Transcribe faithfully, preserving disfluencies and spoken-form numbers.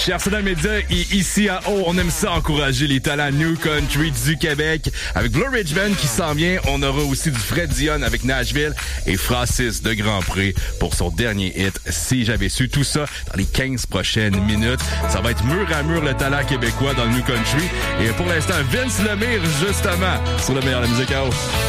Chez Arsenal Media et ici à Haut, on aime ça encourager les talents New Country du Québec. Avec Blue Ridge Band qui s'en vient, on aura aussi du Fred Dion avec Nashville et Francis de Grandpré pour son dernier hit, Si j'avais su. Tout ça dans les quinze prochaines minutes. Ça va être mur à mur le talent québécois dans le New Country. Et pour l'instant, Vince Lemire, justement, sur le meilleur de la musique à Haut.